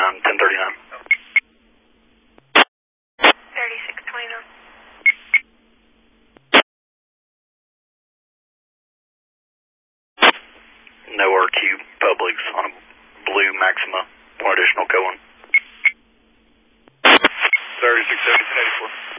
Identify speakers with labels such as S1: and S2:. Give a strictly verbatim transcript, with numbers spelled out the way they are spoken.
S1: thirty-nine, ten thirty-nine.
S2: thirty-six twenty-nine.
S1: No R Q Publix on a blue Maxima. One additional code one.
S3: thirty-six seventy-eighty-four.